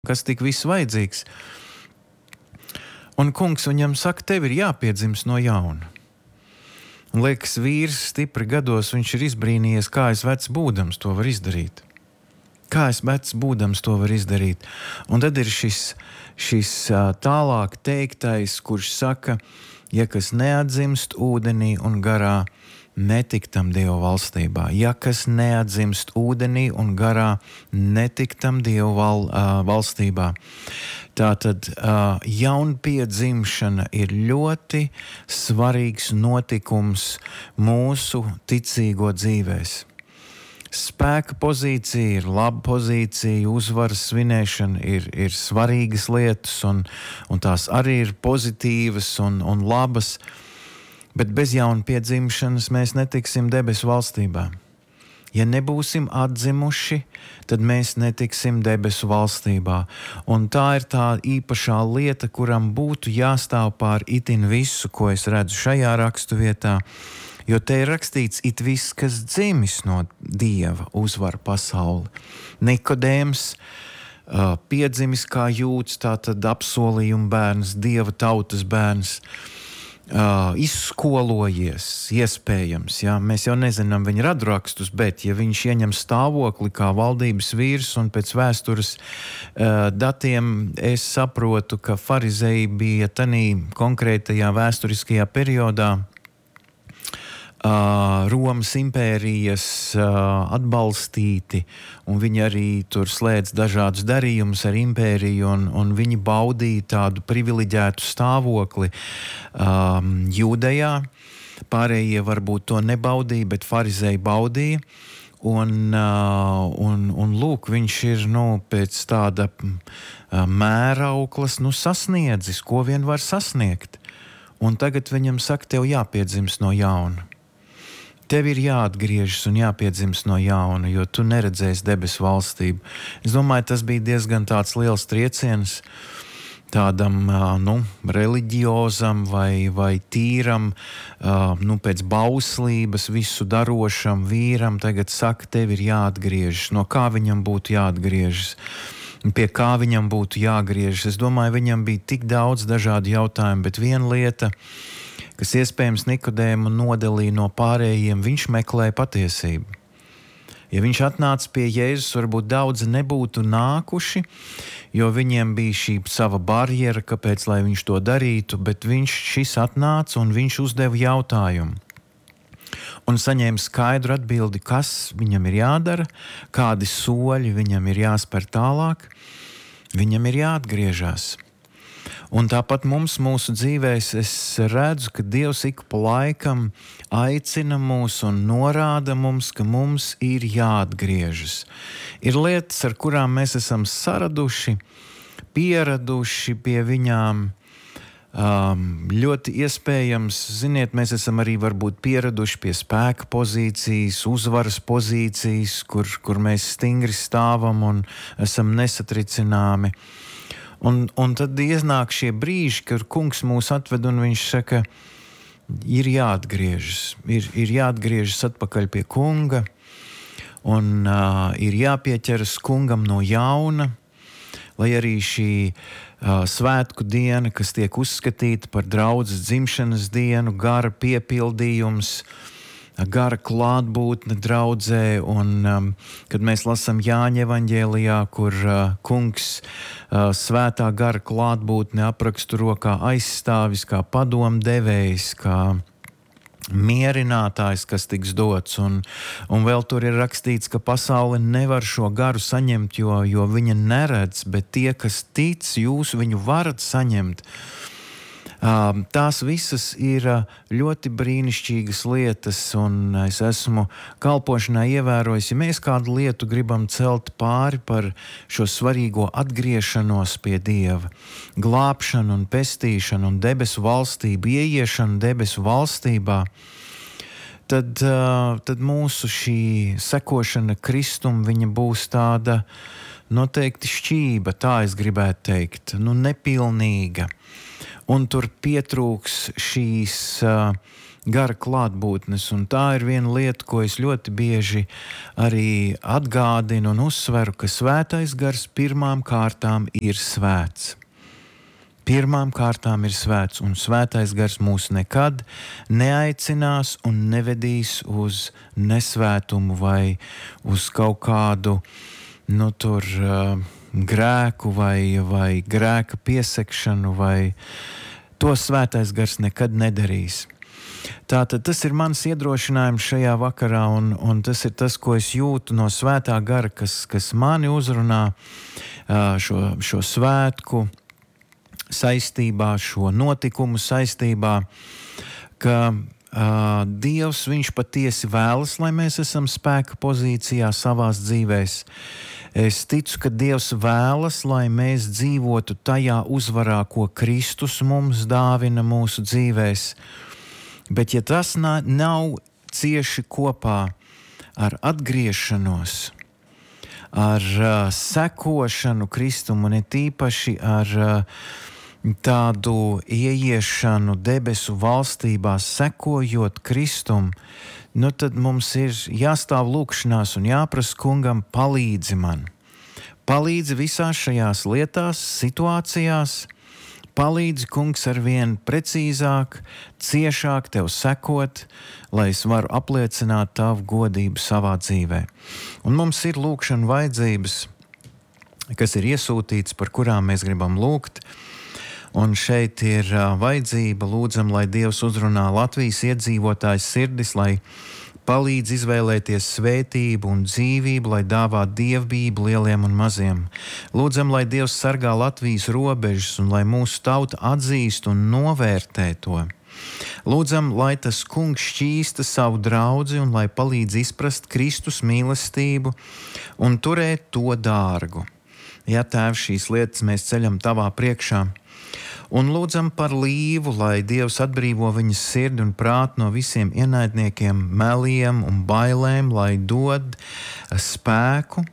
kas tik viss vajadzīgs. Un kungs viņam saka, tev ir jāpiedzimst no jauna. Un liekas, vīrs stipri gados, viņš ir izbrīnījies, kā es vecs būdams to var izdarīt. Kā es vecs būdams to var izdarīt. Un tad ir šis tālāk teiktais, kurš saka, ja kas neatzimst ūdenī un garā, netiktam Dieva valstībā. Ja kas neatzimst ūdenī un garā, netiktam Dieva valstībā. Tātad jaunpiedzimšana ir ļoti svarīgs notikums mūsu ticīgo dzīvēs. Spēka pozīcija ir laba pozīcija, uzvaras svinēšana ir svarīgas lietas, un tās arī ir pozitīvas un labas, bet bez jaunpiedzimšanas mēs netiksim debesu valstībā. Ja nebūsim atzimuši, tad mēs netiksim debesu valstībā. Un tā ir tā īpašā lieta, kuram būtu jāstāv pār itin visu, ko es redzu šajā raksturvietā. Jo te ir rakstīts, it viss, kas dzimis no Dieva, uzvar pasauli. Nikodēms piedzimis kā jūds, tātad apsolījuma bērns, Dieva tautas bērns, izskolojies, iespējams. Ja? Mēs jau nezinām viņa radrakstus, bet ja viņš ieņem stāvokli kā valdības vīrs un pēc vēstures datiem, es saprotu, ka farizeji bija tanī konkrētajā vēsturiskajā periodā Romas impērijas atbalstīti, un viņi arī tur slēdz dažādus darījumus ar impēriju, un viņi baudīja tādu privileģētu stāvokli Jūdejā. Pārējie varbūt to nebaudīja, bet farizeji baudīja. Un lūk, viņš ir pēc tāda mērauklas sasniedzis, ko vien var sasniegt. Un tagad viņam saka, tev jāpiedzimst no jauna. Tev ir jāatgriežas un jāpiedzimst no jauna, jo tu neredzēsi debesu valstību. Es domāju, tas bija diezgan tāds liels trieciens tādam reliģiozam vai tīram, pēc bauslības visu darošam vīram. Tagad saka, tev ir jāatgriežas. No kā viņam būtu jāatgriežas? Pie kā viņam būtu jāgriežas? Es domāju, viņam bija tik daudz dažādu jautājumu, bet viena lieta, kas iespējams Nikodēmu nodalīja no pārējiem, viņš meklēja patiesību. Ja viņš atnāca pie Jēzus, varbūt daudzi nebūtu nākuši, jo viņiem bija šī sava barjera, kāpēc lai viņš to darītu, bet šis atnāca un viņš uzdeva jautājumu. Un saņēma skaidru atbildi, kas viņam ir jādara, kādi soļi viņam ir jāspēr tālāk, viņam ir jāatgriežas. Un tāpat mūsu dzīvēs es redzu, ka Dievs ik pa laikam aicina mūs un norāda mums, ka mums ir jāatgriežas. Ir lietas, ar kurām mēs esam saraduši, pieraduši pie viņām. Ļoti iespējams, ziniet, mēs esam arī varbūt pieraduši pie spēka pozīcijas, uzvaras pozīcijas, kur mēs stingri stāvam un esam nesatricināmi. Un tad iznāk šie brīži, kad kungs mūs atved un viņš saka, ir jāatgriežas. Ir jāatgriežas atpakaļ pie kunga un ir jāpieķeras kungam no jauna, lai arī šī svētku diena, kas tiek uzskatīta par draudzes dzimšanas dienu, gara piepildījums, gara klātbūtne draudzē, un kad mēs lasām Jāņa evaņģēlijā, kur kungs svētā gara klātbūtne apraksturo kā aizstāvis, kā padomdevējs, kā mierinātājs, kas tiks dots, un vēl tur ir rakstīts, ka pasaule nevar šo garu saņemt, jo viņa neredz, bet tie, kas tic, jūs viņu varat saņemt. Tās visas ir ļoti brīnišķīgas lietas, un es esmu kalpošanā ievērojis, ja mēs kādu lietu gribam celt pāri par šo svarīgo atgriešanos pie Dieva, glābšanu un pestīšanu un debesu valstību, ieiešanu debesu valstībā, tad mūsu šī sekošana Kristum, viņa būs tāda noteikti šķība, tā es gribētu teikt, nepilnīga. Un tur pietrūks šīs gara klātbūtnes, un tā ir viena lieta, ko es ļoti bieži arī atgādinu un uzsveru, ka svētais gars pirmām kārtām ir svēts. Pirmām kārtām ir svēts, un svētais gars mūs nekad neaicinās un nevedīs uz nesvētumu vai uz kaut kādu grēku vai grēka piesakšanu, vai to svētais gars nekad nedarīs. Tātad tas ir mans iedrošinājums šajā vakarā, un tas ir tas, ko es jūtu no svētā gara, kas mani uzrunā šo svētku saistībā, šo notikumu saistībā, ka Dievs, viņš patiesi vēlas, lai mēs esam spēka pozīcijā savās dzīvēs. Es ticu, ka Dievs vēlas, lai mēs dzīvotu tajā uzvarā, ko Kristus mums dāvina mūsu dzīvēs. Bet ja tas nav cieši kopā ar atgriešanos, ar sekošanu Kristum, un it īpaši ar tādu ieiešanu debesu valstībā, sekojot Kristum, tad mums ir jāstāv lūkšanās un jāprasa kungam, palīdzi man. Palīdzi visās šajās lietās, situācijās. Palīdzi, kungs, arvien precīzāk, ciešāk tev sekot, lai es varu apliecināt tavu godību savā dzīvē. Un mums ir lūkšana vajadzības, kas ir iesūtīts, par kurām mēs gribam lūgt. Un šeit ir vajadzība, lūdzam, lai Dievs uzrunā Latvijas iedzīvotājs sirdis, lai palīdz izvēlēties svētību un dzīvību, lai dāvā dievbijību lieliem un maziem. Lūdzam, lai Dievs sargā Latvijas robežas un lai mūsu tauta atzīst un novērtē to. Lūdzam, lai tas kungs šķīsta savu draudzi un lai palīdz izprast Kristus mīlestību un turēt to dārgu. Ja, Tēvs, šīs lietas mēs ceļam tavā priekšā. Un lūdzam par Līvu, lai Dievs atbrīvo viņas sirdi un prātu no visiem ienaidniekiem, meliem un bailēm, lai dod spēku.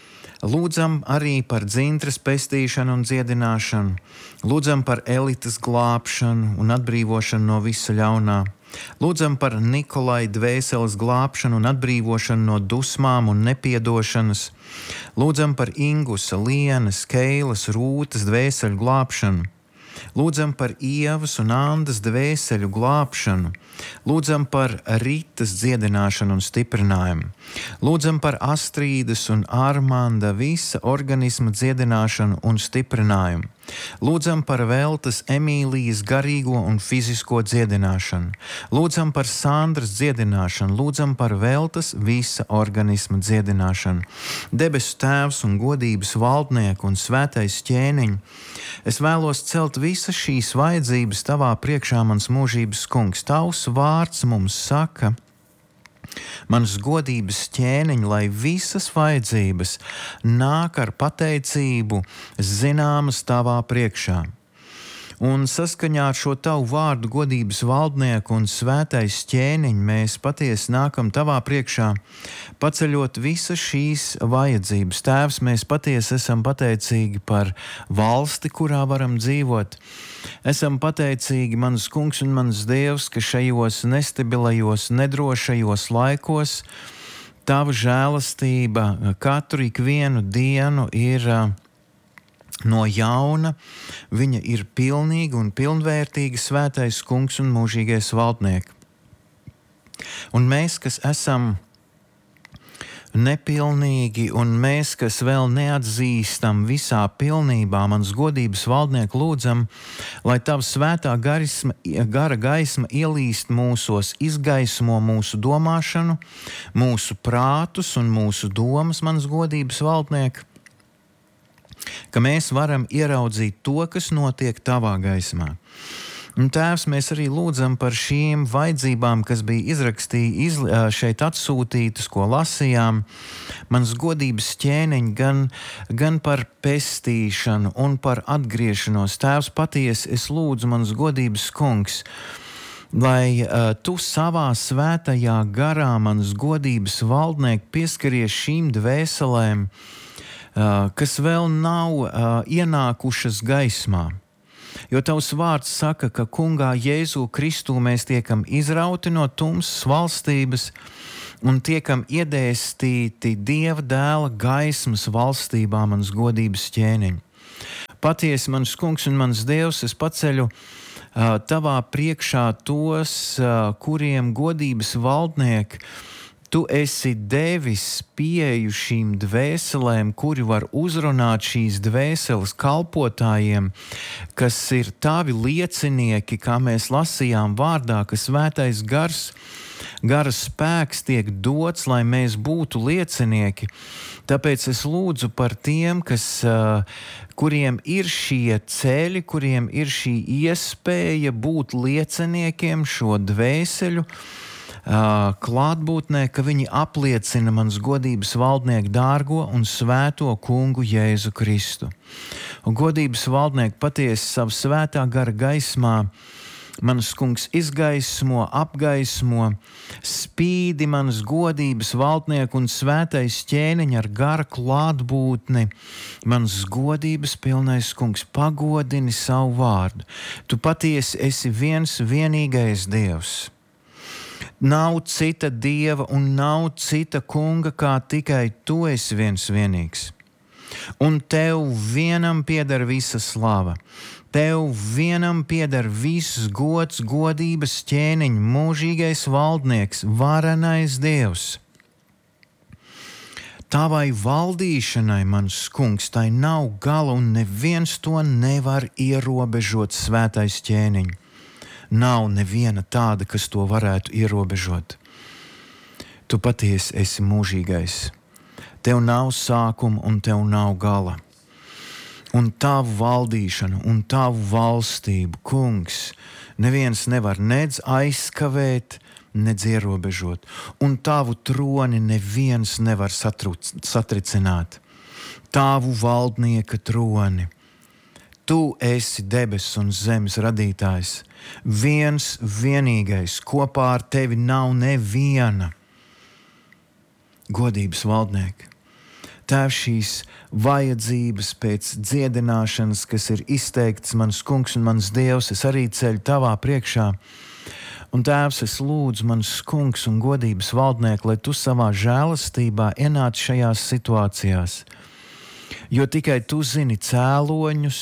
Lūdzam arī par Dzintras pestīšanu un dziedināšanu. Lūdzam par Elitas glābšanu un atbrīvošanu no visa ļaunā. Lūdzam par Nikolai dvēseles glābšanu un atbrīvošanu no dusmām un nepiedošanas. Lūdzam par Ingusa, Lienas, Keilas, Rūtas dvēseļu glābšanu. Lūdzam par Ievas un Andas dvēseļu glābšanu. Lūdzam par Ritas dziedināšanu un stiprinājumu. Lūdzam par Astrīdas un Armanda visa organisma dziedināšanu un stiprinājumu. Lūdzam par Veltas Emīlijas garīgo un fizisko dziedināšanu. Lūdzam par Sandras dziedināšanu. Lūdzam par Veltas visa organisma dziedināšanu. Debesu Tēvs un godības valdnieku un svētais ķēniņ, es vēlos celt visas šīs vajadzības tavā priekšā, mans mūžības kungs. Tavs vārds mums saka, mans godības ķēniņ, lai visas vajadzības nāk ar pateicību zināmas tavā priekšā. Un saskaņā ar šo tavu vārdu, godības valdnieku un svētais ķēniņ, mēs patiesi nākam tavā priekšā, paceļot visas šīs vajadzības. Tēvs, mēs patiesi esam pateicīgi par valsti, kurā varam dzīvot. Esam pateicīgi, mans kungs un mans Dievs, ka šajos nestabilajos, nedrošajos laikos tava žēlastība katru ikvienu dienu ir no jauna, viņa ir pilnīga un pilnvērtīga, svētais kungs un mūžīgais valdnieks. Un mēs, kas esam nepilnīgi, un mēs, kas vēl neatzīstam visā pilnībā, mans godības valdnieku, lūdzam, lai tava svētā gara gaisma ielīst mūsos, izgaismo mūsu domāšanu, mūsu prātus un mūsu domas, mans godības valdnieku, ka mēs varam ieraudzīt to, kas notiek tavā gaismā. Un Tēvs, mēs arī lūdzam par šīm vajadzībām, kas bija šeit atsūtītas, ko lasījām. Mans godības ķēniņ gan par pestīšanu un par atgriešanos. Tēvs, patiesi es lūdzu, mans godības kungs, lai tu savā svētajā garā, mans godības valdniek, pieskaries šīm dvēselēm, kas vēl nav ienākušas gaismā. Jo tavs vārds saka, ka Kungā Jēzu Kristū mēs tiekam izrauti no tumsas valstības un tiekam iedēstīti Dieva dēla gaismas valstībā, mans godības ķēniņ. Patiesi, mans Kungs un mans Dievs, es paceļu tavā priekšā tos, kuriem godības valdnieki tu esi devis pieeju šīm dvēselēm, kuri var uzrunāt šīs dvēseles kalpotājiem, kas ir tavi liecinieki, kā mēs lasījām vārdā, ka svētais gara spēks tiek dots, lai mēs būtu liecinieki. Tāpēc es lūdzu par tiem, kuriem ir šie ceļi, kuriem ir šī iespēja būt lieciniekiem šo dvēseļu klātbūtnē, ka viņi apliecina mans godības valdnieku dārgo un svēto Kungu Jēzu Kristu. Un godības valdnieku patiesi savu svētā gara gaismā mans Kungs izgaismo, apgaismo, spīdi manas godības valdnieku un svētais ķēniņ ar gara klātbūtni. Mans godības pilnais Kungs, pagodini savu vārdu. Tu patiesi esi viens vienīgais Dievs. Nav cita dieva un nav cita kunga, kā tikai tu esi viens vienīgs. Un tev vienam pieder visa slava. Tev vienam pieder viss gods, godības ķēniņ, mūžīgais valdnieks, varenais Dievs. Tavai valdīšanai, mans Kungs, tai nav gala un neviens to nevar ierobežot, svētais ķēniņ. Nav neviena tāda, kas to varētu ierobežot. Tu patiesi esi mūžīgais. Tev nav sākuma un tev nav gala. Un tavu valdīšanu un tavu valstību, Kungs, neviens nevar nedz aizkavēt, nedz ierobežot. Un tavu troni neviens nevar satricināt. Tavu valdnieka troni. Tu esi debesis un zemes radītājs. Viens vienīgais, kopā ar tevi nav neviena. Godības valdnieki. Tēvs, šīs vajadzības pēc dziedināšanas, kas ir izteikts, mans Kungs un mans Dievs, es arī ceļu tavā priekšā. Un Tēvs, es lūdzu, mans Kungs un godības valdnieki, lai tu savā žēlastībā ienāc šajās situācijās. Jo tikai tu zini cēloņus,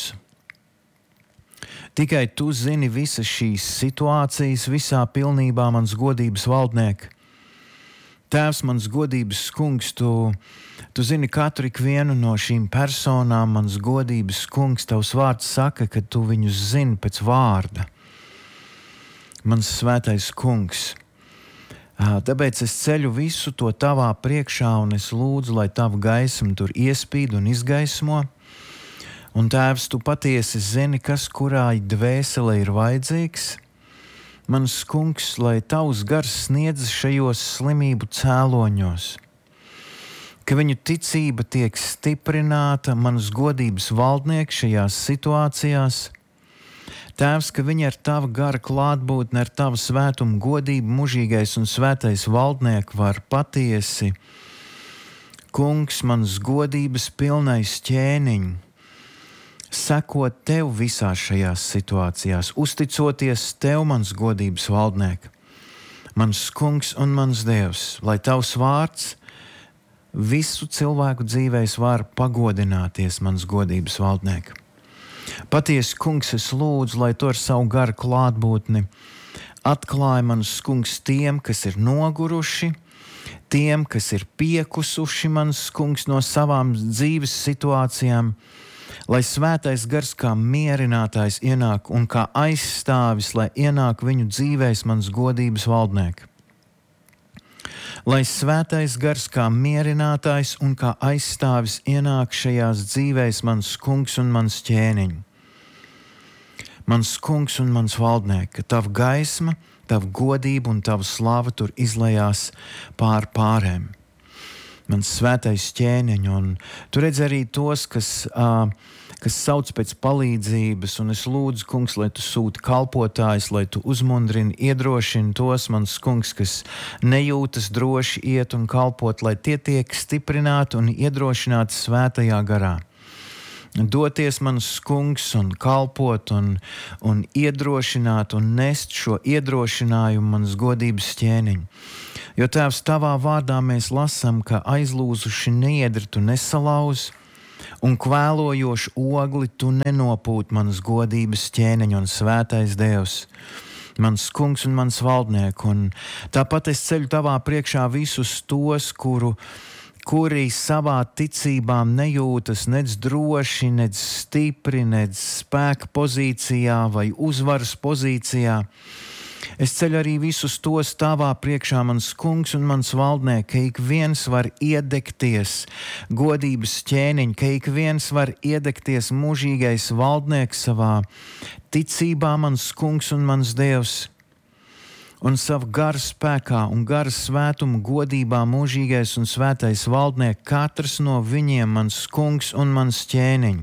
tikai tu zini visas šīs situācijas visā pilnībā, mans godības valdnieki. Tēvs, mans godības Kungs, tu zini katru ikvienu no šīm personām, mans godības Kungs, tavs vārds saka, ka tu viņus zini pēc vārda. Mans svētais Kungs. Tāpēc es ceļu visu to tavā priekšā un es lūdzu, lai tava gaisma tur iespīd un izgaismo. Un Tēvs, tu patiesi zini, kas kurai dvēselē ir vajadzīgs. Mans Kungs, lai tavs gars sniedz šajos slimību cēloņos, ka viņu ticība tiek stiprināta, mans godības valdnieks šajās situācijās. Tēvs, ka viņi ar tavu gara klātbūtni, ar tavu svētumu godību, mūžīgais un svētais valdnieks var patiesi, Kungs, mans godības pilnais ķēniņ, sekot tev visās šajās situācijās, uzticoties tev, mans godības valdniek, mans Kungs un mans Dievs, lai tavs vārds visu cilvēku dzīvēs var pagodināties, mans godības valdniek. Patiesi, Kungs, es lūdzu, lai tu ar savu garu klātbūtni atklāj, mans Kungs, tiem, kas ir noguruši, tiem, kas ir piekusuši, mans Kungs, no savām dzīves situācijām, lai svētais gars kā mierinātājs ienāk un kā aizstāvis, lai ienāk viņu dzīvēs, mans godības valdniek. Lai svētais gars kā mierinātājs un kā aizstāvis ienāk šajās dzīvēs, mans Kungs un mans ķēniņ. Mans Kungs un mans valdniek, ka tava gaisma, tava godība un tava slava tur izlejās pārēm. Mans svētais ķēniņš, un tu redz arī tos, kas sauc pēc palīdzības, un es lūdzu, Kungs, lai tu sūti kalpotājus, lai tu uzmundrini, iedrošini tos, mans Kungs, kas nejūtas droši iet un kalpot, lai tie tiek stiprināti un iedrošināti svētajā garā. doties mans kungs un kalpot un iedrošināt un nest šo iedrošinājumu manas godības ķēniņu. Jo, Tēvs, tavā vārdā mēs lasām, ka aizlūzuši niedri tu nesalauz, un kvēlojošu ogli tu nenopūt manas godības ķēniņu, un svētais Dievs, mans kungs un mans valdniek. Un tāpat es ceļu tavā priekšā visus tos, kuri savā ticībā nejūtas nec droši, nec stipri, nec spēka pozīcijā vai uzvaras pozīcijā. Es ceļu arī visus tos tavā priekšā, mans kungs un mans valdniek, ka ik viens var iedegties godības ķēniņ, ka ik viens var iedegties mūžīgais valdnieks savā ticībā, mans kungs un mans Dievs, un savu garu spēkā un garu svētumu godībā mūžīgais un svētais valdniek, katrs no viņiem mans kungs un mans ķēniņ.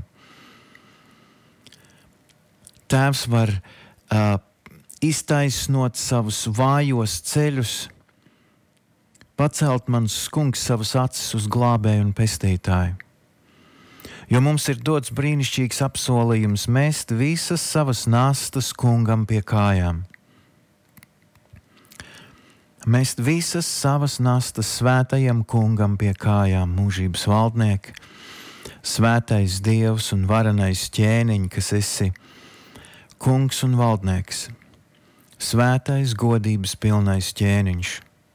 Tēvs var iztaisnot savus vājos ceļus, pacelt mans kungs savas acis uz glābēju un pestītāju. Jo mums ir dots brīnišķīgs apsolījums mest visas savas nastas kungam pie kājām. Mest visas savas nastas svētajam kungam pie kājām, mūžības valdniek, svētais Dievs un varenais ķēniņ, kas esi kungs un valdnieks, svētais godības pilnais ķēniņš.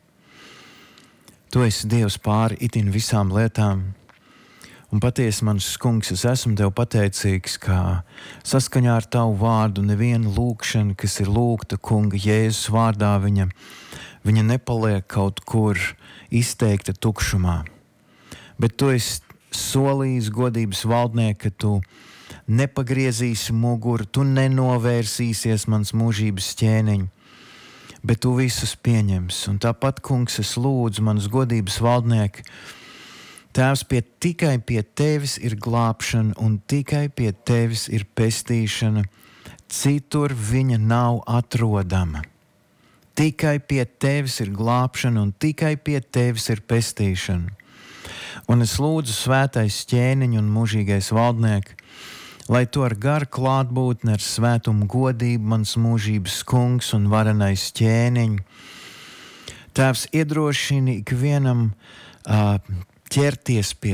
Tu esi Dievs pāri itin visām lietām, un patiesi, mans kungs, es esmu tev pateicīgs, ka saskaņā ar tavu vārdu neviena lūkšana, kas ir lūgta kunga Jēzus vārdā, viņa nepaliek kaut kur izteikta tukšumā. Bet tu esi solījis godības valdniek, ka tu nepagriezīsi muguru, tu nenovērsīsies mans mūžības ķēniņ, bet tu visus pieņems. Un tāpat, kungs, es lūdzu manas godības valdnieki, Tēvs, tikai pie tevis ir glābšana un tikai pie tevis ir pestīšana, citur viņa nav atrodama. Tikai pie tevis ir glābšana un tikai pie tevis ir pestīšana. Un es lūdzu svētais ķēniņ un mūžīgais valdniek, lai to ar garu klātbūtni, ar svētumu godību, mans mūžības kungs un varenais ķēniņ. Tēvs, iedrošini ikvienam ķerties pie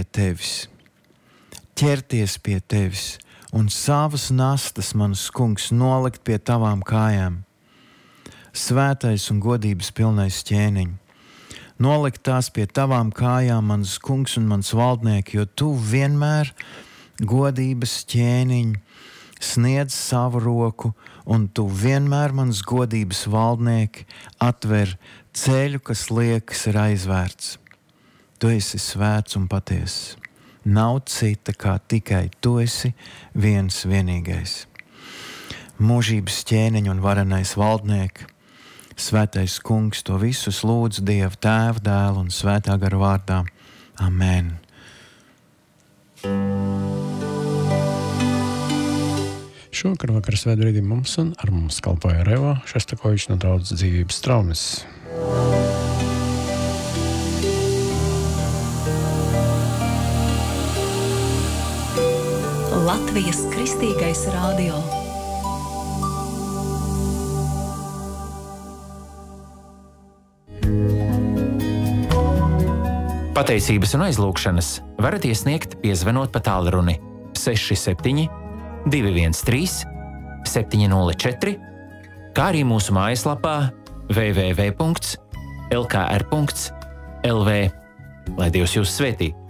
tevis un savas nastas, mans kungs, nolikt pie tavām kājām. Svētais un godības pilnais ķēniņ, nolikt tās pie tavām kājām, mans kungs un mans valdniek, jo tu vienmēr godības ķēniņ sniedz savu roku, un tu vienmēr, mans godības valdniek, atver ceļu, kas liekas ir aizvērts. Tu esi svēts un patiess. Nav cita kā tikai tu esi viens vienīgais. Mūžības ķēniņ un varenais valdniek, svētais kungs, to visus lūdzu Dieva Tēva, Dēla un Svētā gara vārdā. Amen. Šovakar vakar svētbrīdī mums un ar mums kalpoja Reva Šestakovičs no Draudzes dzīvības traumes. Latvijas Kristīgais radio. Pateicības un aizlūgšanas varat iesniegt, piezvanot pa tālruni 67 213 704, kā arī mūsu mājaslapā www.lkr.lv. Lai Dievs jūs svētī!